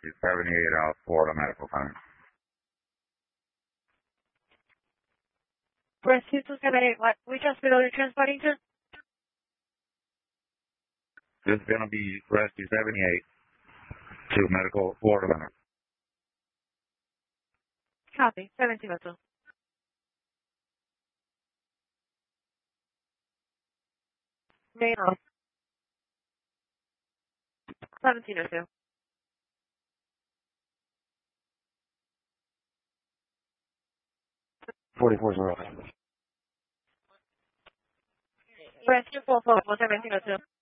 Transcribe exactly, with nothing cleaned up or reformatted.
seventy-eight out, Florida Medical Center. Rescue two seven eight, what? Which hospital are you transporting to? This is going to be Rescue seventy-eight to Medical Florida Center. Copy, seventeen oh two. Main off. seventeen oh two. forty-four zero. Rescue four four four, seventeen oh two.